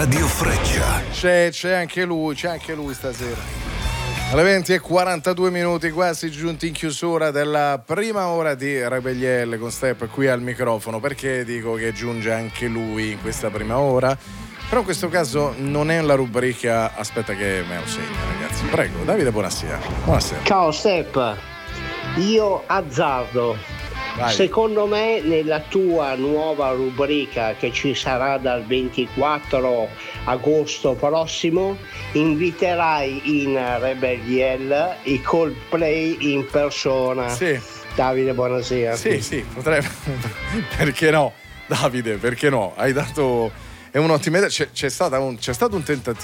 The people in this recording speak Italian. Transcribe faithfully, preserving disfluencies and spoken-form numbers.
Radio Freccia. C'è, c'è anche lui, c'è anche lui stasera. Alle venti e quarantadue minuti, quasi giunti in chiusura della prima ora di Rebellielle con Step qui al microfono. Perché dico che giunge anche lui in questa prima ora? Però in questo caso non è la rubrica. Aspetta che me lo segna, ragazzi. Prego, Davide, buonasera. Buonasera. Ciao Step, io azzardo. Vai. Secondo me nella tua nuova rubrica che ci sarà dal ventiquattro agosto prossimo inviterai in Rebelliel i Coldplay in persona. Sì. Davide, buonasera. Sì, sì, potrebbe. Perché no? Davide, perché no? Hai dato. È un'ottima idea. C'è, c'è, stata un, c'è stato un tentativo